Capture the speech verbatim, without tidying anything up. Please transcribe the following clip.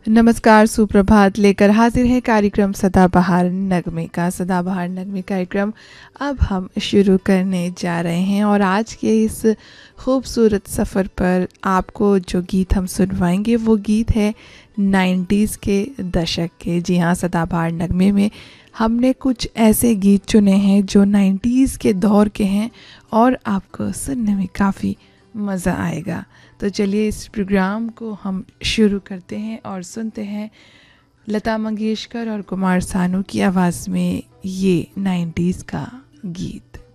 नमस्कार, सुप्रभात लेकर हाजिर है कार्यक्रम सदाबहार नगमे का। सदाबहार नगमे कार्यक्रम अब हम शुरू करने जा रहे हैं और आज के इस खूबसूरत सफ़र पर आपको जो गीत हम सुनवाएंगे वो गीत है नाइन्टीज़ के दशक के। जी हाँ, सदाबहार नगमे में हमने कुछ ऐसे गीत चुने हैं जो नाइन्टीज़ के दौर के हैं और आपको सुनने में काफ़ी मज़ा आएगा। तो चलिए इस प्रोग्राम को हम शुरू करते हैं और सुनते हैं लता मंगेशकर और कुमार सानू की आवाज़ में ये नाइन्टीज़ का गीत।